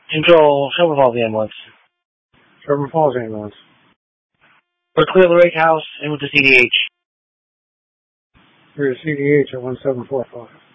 Control, Sherman Falls ambulance. Sherman Falls ambulance. We're clear the Lake House and with the CDH. We're at CDH at 1745.